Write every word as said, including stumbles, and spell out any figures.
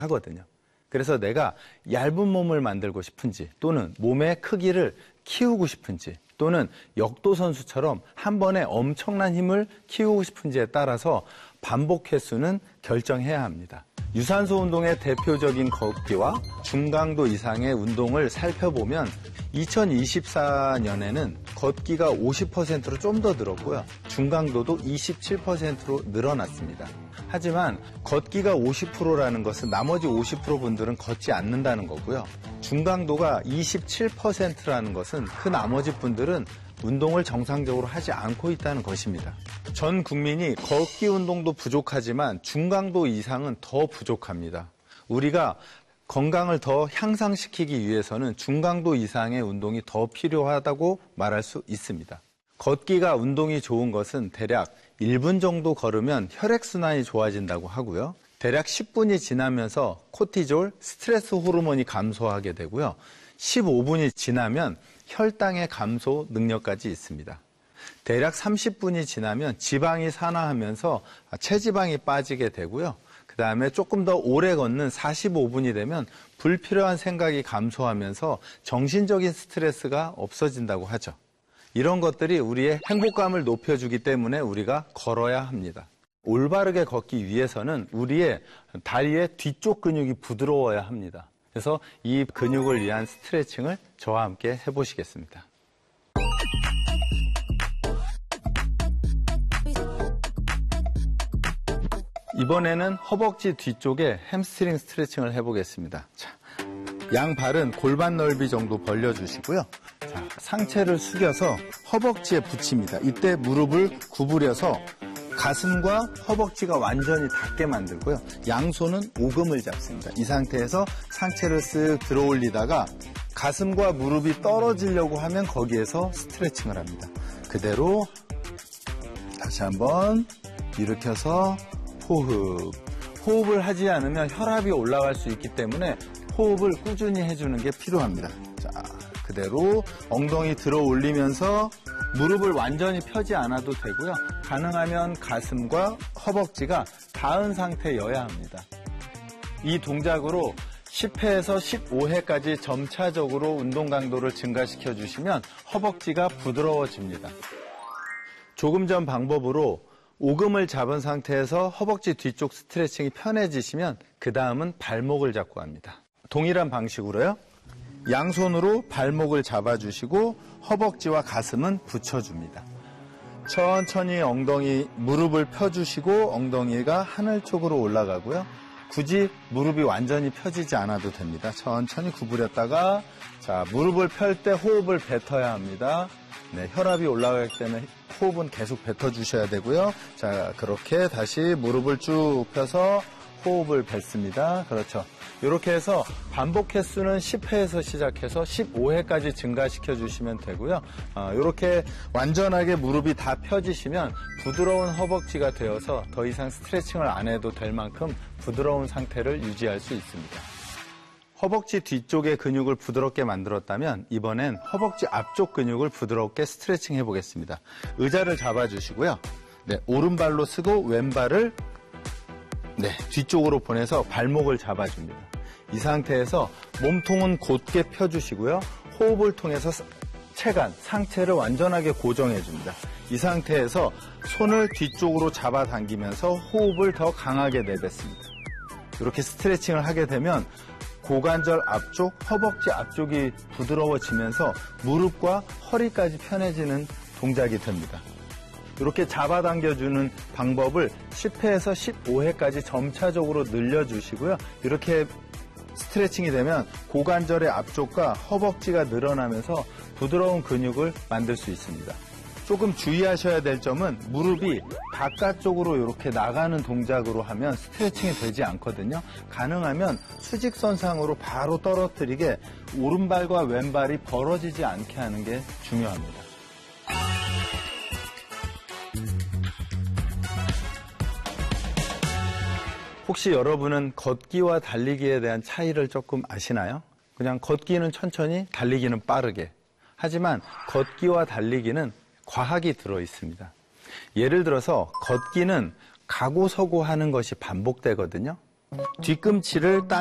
하거든요. 그래서 내가 얇은 몸을 만들고 싶은지 또는 몸의 크기를 키우고 싶은지 또는 역도 선수처럼 한 번에 엄청난 힘을 키우고 싶은지에 따라서 반복 횟수는 결정해야 합니다. 유산소 운동의 대표적인 걷기와 중강도 이상의 운동을 살펴보면 이천이십사 년에는 걷기가 오십 퍼센트로 좀 더 늘었고요. 중강도도 이십칠 퍼센트로 늘어났습니다. 하지만 걷기가 오십 퍼센트라는 것은 나머지 오십 퍼센트 분들은 걷지 않는다는 거고요. 중강도가 이십칠 퍼센트라는 것은 그 나머지 분들은 운동을 정상적으로 하지 않고 있다는 것입니다. 전 국민이 걷기 운동도 부족하지만 중강도 이상은 더 부족합니다. 우리가 건강을 더 향상시키기 위해서는 중강도 이상의 운동이 더 필요하다고 말할 수 있습니다. 걷기가 운동이 좋은 것은 대략 일 분 정도 걸으면 혈액순환이 좋아진다고 하고요. 대략 십 분이 지나면서 코티졸, 스트레스 호르몬이 감소하게 되고요. 십오 분이 지나면 혈당의 감소 능력까지 있습니다. 대략 삼십 분이 지나면 지방이 산화하면서 체지방이 빠지게 되고요. 그 다음에 조금 더 오래 걷는 사십오 분이 되면 불필요한 생각이 감소하면서 정신적인 스트레스가 없어진다고 하죠. 이런 것들이 우리의 행복감을 높여주기 때문에 우리가 걸어야 합니다. 올바르게 걷기 위해서는 우리의 다리의 뒤쪽 근육이 부드러워야 합니다. 그래서 이 근육을 위한 스트레칭을 저와 함께 해보시겠습니다. 이번에는 허벅지 뒤쪽에 햄스트링 스트레칭을 해보겠습니다. 자, 양발은 골반 넓이 정도 벌려주시고요. 자, 상체를 숙여서 허벅지에 붙입니다. 이때 무릎을 구부려서 가슴과 허벅지가 완전히 닿게 만들고요. 양손은 오금을 잡습니다. 이 상태에서 상체를 쓱 들어 올리다가 가슴과 무릎이 떨어지려고 하면 거기에서 스트레칭을 합니다. 그대로 다시 한번 일으켜서 호흡. 호흡을 하지 않으면 혈압이 올라갈 수 있기 때문에 호흡을 꾸준히 해주는 게 필요합니다. 자, 그대로 엉덩이 들어 올리면서 무릎을 완전히 펴지 않아도 되고요. 가능하면 가슴과 허벅지가 닿은 상태여야 합니다. 이 동작으로 십 회에서 십오 회까지 점차적으로 운동 강도를 증가시켜 주시면 허벅지가 부드러워집니다. 조금 전 방법으로 오금을 잡은 상태에서 허벅지 뒤쪽 스트레칭이 편해지시면 그 다음은 발목을 잡고 합니다. 동일한 방식으로요. 양손으로 발목을 잡아주시고 허벅지와 가슴은 붙여줍니다. 천천히 엉덩이, 무릎을 펴주시고 엉덩이가 하늘 쪽으로 올라가고요. 굳이 무릎이 완전히 펴지지 않아도 됩니다. 천천히 구부렸다가 자, 무릎을 펼 때 호흡을 뱉어야 합니다. 네, 혈압이 올라가기 때문에 호흡은 계속 뱉어주셔야 되고요. 자, 그렇게 다시 무릎을 쭉 펴서 호흡을 뱉습니다. 그렇죠. 이렇게 해서 반복 횟수는 십 회에서 시작해서 십오 회까지 증가시켜 주시면 되고요. 어, 이렇게 완전하게 무릎이 다 펴지시면 부드러운 허벅지가 되어서 더 이상 스트레칭을 안 해도 될 만큼 부드러운 상태를 유지할 수 있습니다. 허벅지 뒤쪽의 근육을 부드럽게 만들었다면 이번엔 허벅지 앞쪽 근육을 부드럽게 스트레칭 해보겠습니다. 의자를 잡아주시고요. 네, 오른발로 쓰고 왼발을 네, 뒤쪽으로 보내서 발목을 잡아줍니다. 이 상태에서 몸통은 곧게 펴주시고요. 호흡을 통해서 체간, 상체를 완전하게 고정해줍니다. 이 상태에서 손을 뒤쪽으로 잡아당기면서 호흡을 더 강하게 내뱉습니다. 이렇게 스트레칭을 하게 되면 고관절 앞쪽, 허벅지 앞쪽이 부드러워지면서 무릎과 허리까지 편해지는 동작이 됩니다. 이렇게 잡아당겨주는 방법을 십 회에서 십오 회까지 점차적으로 늘려주시고요. 이렇게 스트레칭이 되면 고관절의 앞쪽과 허벅지가 늘어나면서 부드러운 근육을 만들 수 있습니다. 조금 주의하셔야 될 점은 무릎이 바깥쪽으로 이렇게 나가는 동작으로 하면 스트레칭이 되지 않거든요. 가능하면 수직선상으로 바로 떨어뜨리게 오른발과 왼발이 벌어지지 않게 하는 게 중요합니다. 혹시 여러분은 걷기와 달리기에 대한 차이를 조금 아시나요? 그냥 걷기는 천천히, 달리기는 빠르게. 하지만 걷기와 달리기는 과학이 들어 있습니다. 예를 들어서 걷기는 가고 서고 하는 것이 반복되거든요. 뒤꿈치를